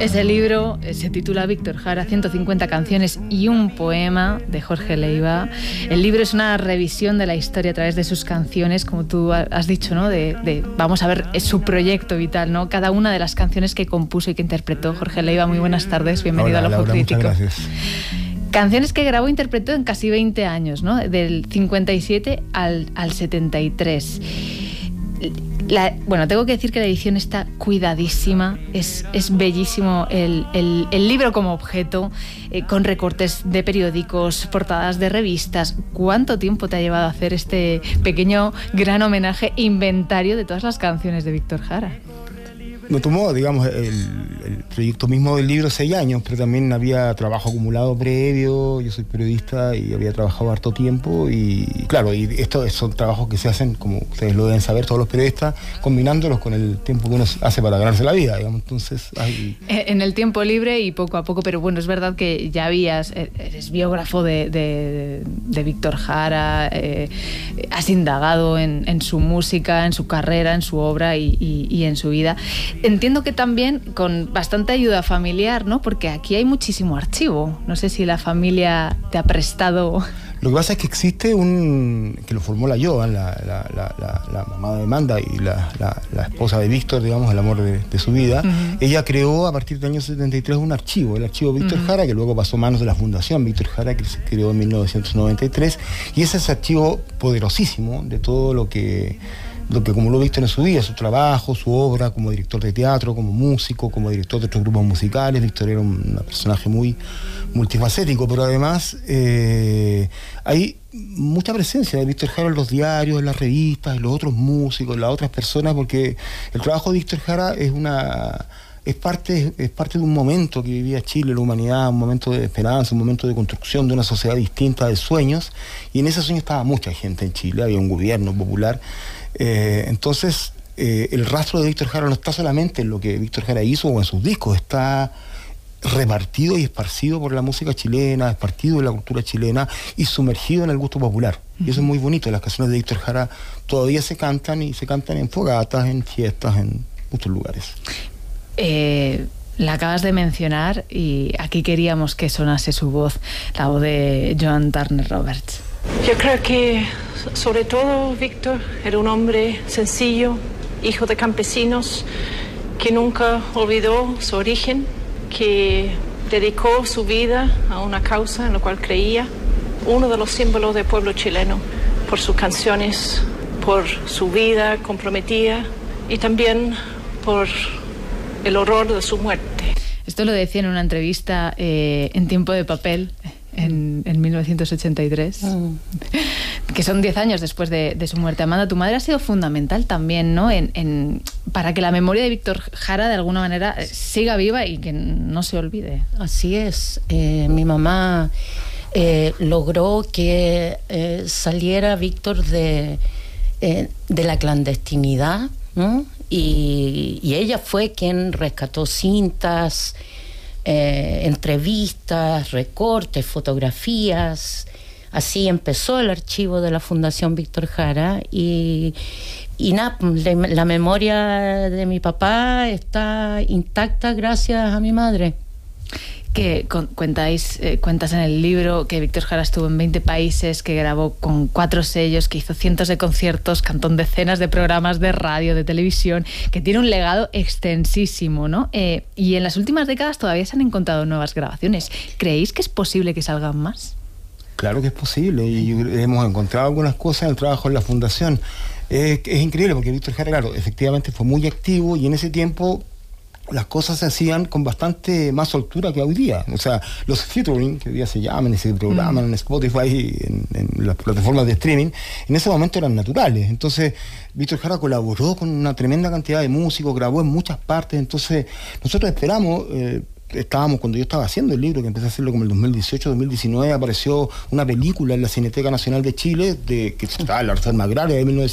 Ese libro se titula Víctor Jara, 150 canciones y un poema, de Jorge Leiva. El libro es una revisión de la historia a través de sus canciones, como tú has dicho, ¿no? Vamos a ver, es su proyecto vital, ¿no? Cada una de las canciones que compuso y que interpretó Jorge Leiva. Muy buenas tardes, bienvenido a Ojo Crítico. Muchas gracias. Canciones que grabó e interpretó en casi 20 años, ¿no? Del 57 al 73. Bueno, tengo que decir que la edición está cuidadísima, es bellísimo el libro como objeto, con recortes de periódicos, portadas de revistas. ¿Cuánto tiempo te ha llevado a hacer este pequeño gran homenaje, inventario de todas las canciones de Víctor Jara? Me tomó, digamos, el proyecto mismo del libro 6 años, pero también había trabajo acumulado previo. Yo soy periodista y había trabajado harto tiempo y claro, y estos son trabajos que se hacen, como ustedes lo deben saber, todos los periodistas, combinándolos con el tiempo que uno hace para ganarse la vida, digamos. Entonces, en el tiempo libre y poco a poco, pero bueno, es verdad que ya eres biógrafo de Víctor Jara, has indagado en su música, en su carrera, en su obra y en su vida. Entiendo que también con bastante ayuda familiar, ¿no? Porque aquí hay muchísimo archivo. No sé si la familia te ha prestado... Lo que pasa es que existe que lo formó la Joan, la mamá de Amanda y la esposa de Víctor, digamos, el amor de su vida. Uh-huh. Ella creó a partir del año 73 un archivo, el archivo Víctor uh-huh. Jara, que luego pasó a manos de la Fundación Víctor Jara, que se creó en 1993. Y ese es el archivo poderosísimo de todo lo que acumuló Víctor en su vida, su trabajo, su obra como director de teatro, como músico, como director de otros grupos musicales. Víctor era un personaje muy multifacético, pero además hay mucha presencia de Víctor Jara en los diarios, en las revistas, en los otros músicos, en las otras personas, porque el trabajo de Víctor Jara es parte de un momento que vivía Chile, la humanidad, un momento de esperanza, un momento de construcción de una sociedad distinta, de sueños, y en ese sueño estaba mucha gente en Chile, había un gobierno popular. Entonces el rastro de Víctor Jara no está solamente en lo que Víctor Jara hizo o en sus discos, está repartido y esparcido por la música chilena, esparcido en la cultura chilena y sumergido en el gusto popular. Y eso es muy bonito. Las canciones de Víctor Jara todavía se cantan, y se cantan en fogatas, en fiestas, en muchos lugares. La acabas de mencionar y aquí queríamos que sonase su voz, la voz de Joan Turner Roberts. Yo creo que sobre todo Víctor era un hombre sencillo, hijo de campesinos, que nunca olvidó su origen, que dedicó su vida a una causa en la cual creía, uno de los símbolos del pueblo chileno, por sus canciones, por su vida comprometida y también por el horror de su muerte. Esto lo decía en una entrevista en Tiempo de Papel en 1983, que son 10 años después de su muerte. Amanda, tu madre ha sido fundamental también, ¿no? Para que la memoria de Víctor Jara de alguna manera siga viva y que no se olvide. Así es. Mi mamá logró que saliera Víctor de la clandestinidad, ¿no? Y ella fue quien rescató cintas, entrevistas, recortes, fotografías. Así empezó el archivo de la Fundación Víctor Jara y nada, la memoria de mi papá está intacta gracias a mi madre. Que cuentas en el libro que Víctor Jara estuvo en 20 países, que grabó con 4 sellos, que hizo cientos de conciertos, cantó en decenas de programas de radio, de televisión, que tiene un legado extensísimo, ¿no? Y en las últimas décadas todavía se han encontrado nuevas grabaciones. ¿Creéis que es posible que salgan más? Claro que es posible, y hemos encontrado algunas cosas en el trabajo en la Fundación. Es increíble porque Víctor Jara, claro, efectivamente fue muy activo, y en ese tiempo las cosas se hacían con bastante más soltura que hoy día. O sea, los featuring, que hoy día se llaman y se programan en Spotify, en las plataformas de streaming, en ese momento eran naturales. Entonces, Víctor Jara colaboró con una tremenda cantidad de músicos, grabó en muchas partes. Entonces, nosotros esperamos... cuando yo estaba haciendo el libro, que empecé a hacerlo como el 2018, 2019, apareció una película en la Cineteca Nacional de Chile, que estaba en la Reforma Agraria de 1900.